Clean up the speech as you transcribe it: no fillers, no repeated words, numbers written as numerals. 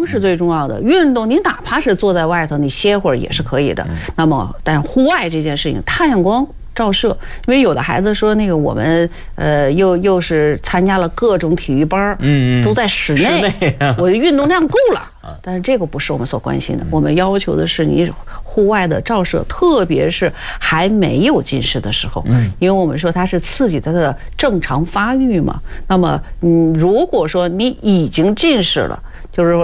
光是最重要的，运动你哪怕是坐在外头，你歇会儿也是可以的。那么，但是户外这件事情，太阳光照射，因为有的孩子说那个我们又是参加了各种体育班，都在室内，我的运动量够了。但是这个不是我们所关心的，我们要求的是你户外的照射，特别是还没有近视的时候，因为我们说它是刺激它的正常发育嘛。那么，如果说你已经近视了，就是说